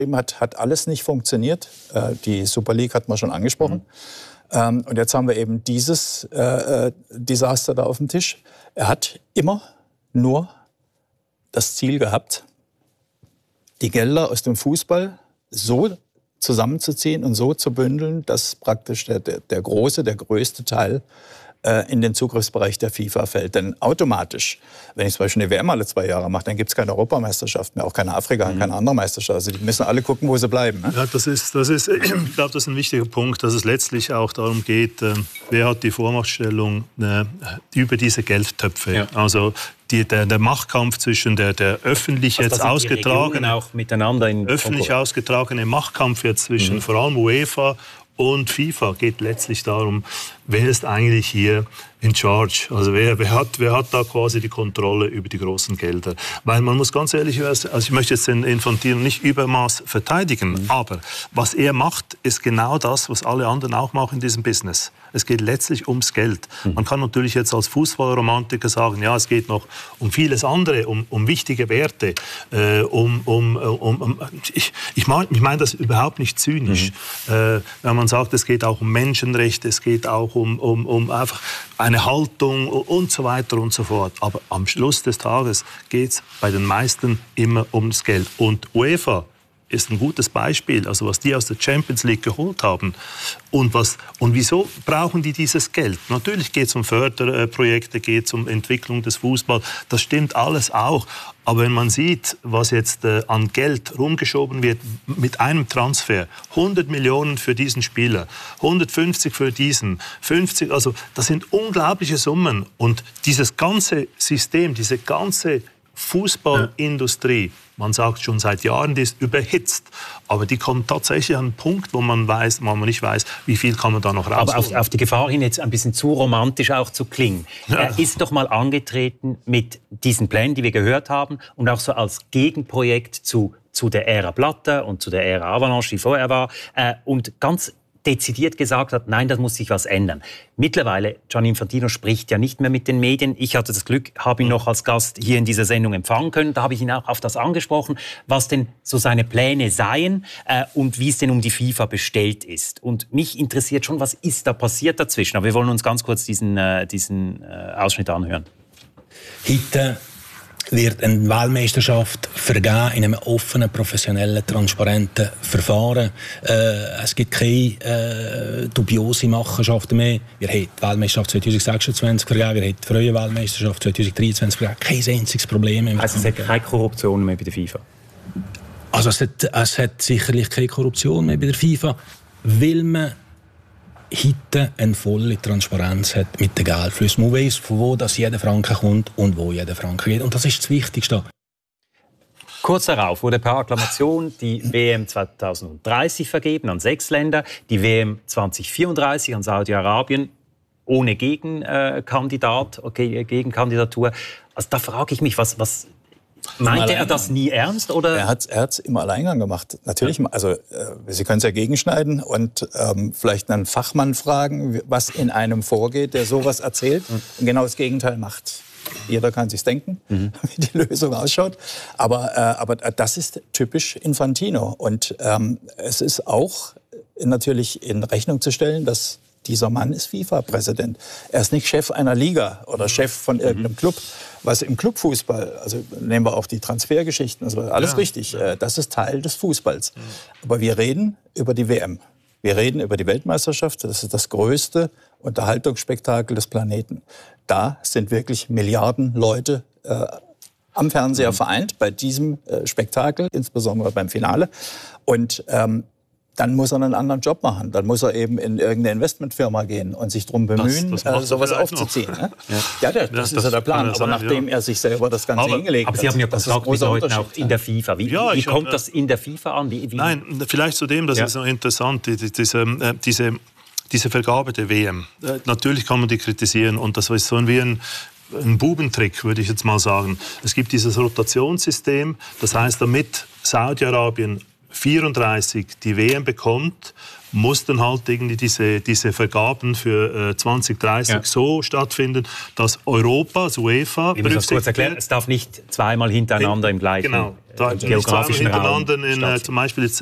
hat alles nicht funktioniert. Die Super League hat man schon angesprochen. Und jetzt haben wir eben dieses Desaster da auf dem Tisch. Er hat immer nur das Ziel gehabt, die Gelder aus dem Fußball so zusammenzuziehen und so zu bündeln, dass praktisch der größte Teil in den Zugriffsbereich der FIFA fällt. Denn automatisch, wenn ich zum Beispiel eine WM alle 2 Jahre mache, dann gibt es keine Europameisterschaft mehr, auch keine Afrika- und keine andere Meisterschaft. Also die müssen alle gucken, wo sie bleiben. Ne? Ja, ich glaube, das ist ein wichtiger Punkt, dass es letztlich auch darum geht, wer hat die Vormachtstellung über diese Geldtöpfe. Ja. Also der Machtkampf zwischen der öffentlich jetzt ausgetragene, auch miteinander öffentlich ausgetragene Machtkampf jetzt zwischen vor allem UEFA und FIFA geht letztlich darum, wer ist eigentlich hier in charge? Also wer hat da quasi die Kontrolle über die großen Gelder? Weil man muss ganz ehrlich, also ich möchte jetzt den Infantino nicht übermaß verteidigen, aber was er macht, ist genau das, was alle anderen auch machen in diesem Business. Es geht letztlich ums Geld. Man kann natürlich jetzt als Fußballromantiker sagen, ja, es geht noch um vieles andere, um wichtige Werte, ich meine das überhaupt nicht zynisch. Wenn man sagt, es geht auch um Menschenrechte, es geht auch um einfach eine Haltung und so weiter und so fort. Aber am Schluss des Tages geht es bei den meisten immer ums Geld. Und UEFA ist ein gutes Beispiel, also was die aus der Champions League geholt haben. Und wieso brauchen die dieses Geld? Natürlich geht es um Förderprojekte, geht es um Entwicklung des Fußballs, das stimmt alles auch. Aber wenn man sieht, was jetzt an Geld rumgeschoben wird mit einem Transfer, 100 Millionen für diesen Spieler, 150 für diesen, 50, also das sind unglaubliche Summen. Und dieses ganze System, diese ganze Fußballindustrie, man sagt schon seit Jahren, die ist überhitzt. Aber die kommt tatsächlich an einen Punkt, wo man nicht weiß, wie viel kann man da noch rausholen. Aber auf die Gefahr hin, jetzt ein bisschen zu romantisch auch zu klingen. Er ist doch mal angetreten mit diesen Plänen, die wir gehört haben, und auch so als Gegenprojekt zu der Ära Blatter und zu der Ära Avalanche, die vorher war, und ganz dezidiert gesagt hat, nein, da muss sich was ändern. Mittlerweile, Gianni Infantino spricht ja nicht mehr mit den Medien. Ich hatte das Glück, habe ihn noch als Gast hier in dieser Sendung empfangen können. Da habe ich ihn auch auf das angesprochen, was denn so seine Pläne seien und wie es denn um die FIFA bestellt ist. Und mich interessiert schon, was ist da passiert dazwischen. Aber wir wollen uns ganz kurz diesen Ausschnitt anhören. Heute wird eine Weltmeisterschaft vergeben in einem offenen, professionellen, transparenten Verfahren. Es gibt keine dubiose Machenschaften mehr. Wir haben die Weltmeisterschaft 2026 vergeben, wir haben die freie Weltmeisterschaft 2023 vergeben. Kein einziges Problem mehr. Also es hat keine Korruption mehr bei der FIFA? Also es hat sicherlich keine Korruption mehr bei der FIFA, weil man heute eine volle Transparenz hat mit den Geldflüssen. Man weiss, von wo das jeder Franken kommt und wo jeder Franken geht. Und das ist das Wichtigste. Kurz darauf wurde per Akklamation die WM 2030 vergeben an 6 Länder, die WM 2034 an Saudi-Arabien ohne Gegenkandidatur. Also da frage ich mich, was meinte er das nie ernst? Oder? Er hat's im Alleingang gemacht. Natürlich, also Sie können es ja gegenschneiden und vielleicht einen Fachmann fragen, was in einem vorgeht, der sowas erzählt und genau das Gegenteil macht. Jeder kann sich's denken, wie die Lösung ausschaut. Aber das ist typisch Infantino. Und es ist auch natürlich in Rechnung zu stellen, dass dieser Mann ist FIFA-Präsident. Er ist nicht Chef einer Liga oder Chef von irgendeinem Club. Was im Clubfußball, also nehmen wir auch die Transfergeschichten, also alles richtig, das ist Teil des Fußballs. Aber wir reden über die WM. Wir reden über die Weltmeisterschaft, das ist das größte Unterhaltungsspektakel des Planeten. Da sind wirklich Milliarden Leute am Fernseher vereint bei diesem Spektakel, insbesondere beim Finale. Und dann muss er einen anderen Job machen. Dann muss er eben in irgendeine Investmentfirma gehen und sich darum bemühen, sowas aufzuziehen. Ne? Das ist ja der Plan. Aber nachdem er sich selber das Ganze hingelegt hat. Aber Sie haben ja Kontakt mit Leuten auch in der FIFA. Wie kommt das in der FIFA an? Nein, vielleicht zu dem, das ist noch interessant, diese Vergabe der WM. Natürlich kann man die kritisieren und das ist so wie ein Bubentrick, würde ich jetzt mal sagen. Es gibt dieses Rotationssystem, das heißt, damit Saudi-Arabien 34 die WM bekommt, muss dann halt irgendwie diese Vergaben für 2030 so stattfinden, dass Europa, also UEFA, ich muss das kurz erklären, es darf nicht zweimal hintereinander im gleichen geografischen Raum zum Beispiel jetzt